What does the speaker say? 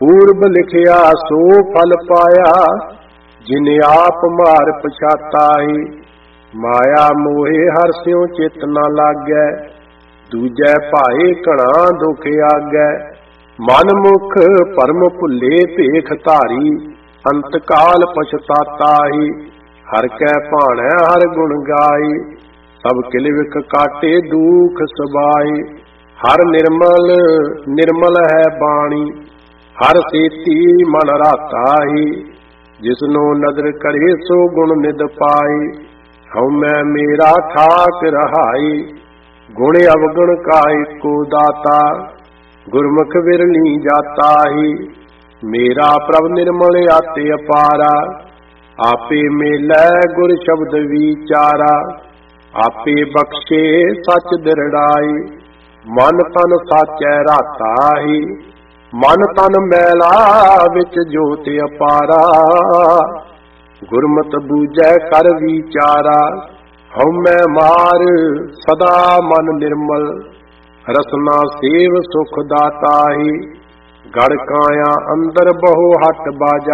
पूर्व लिखिया सो फल पाया, जिन आप मार पछाता ही। माया मोहे हर स्यों चित न लागै, दूजै भाए घना दुख आगै। मन मुख परम भुले भेख धारी, अंत काल पछताता ही। हर कै भाणै हर गुण गाई, सब किल विख काटे दुख सबाई। हर निर्मल निर्मल है बाणी, हर सेती मन राता ही। जिसनो नदर करे सो गुण निद पाई, हउमै मेरा ठाक रहाई। गुण अवगुण का एको दाता, गुरमुख विरली जाता ही। मेरा प्रभ निर्मल आते अपारा, आपे मेलै गुर शब्द विचारा। आपे बख्शे सच दृढ़ाई, मन तन साचै राता ही। मन तन मैला विच जोत अपारा, गुरमत बूझै कर विचारा। हउमै मार सदा मन निर्मल, रसना सेव सुख दाता ही। गढ़ काया अंदर बहु हट बाजा,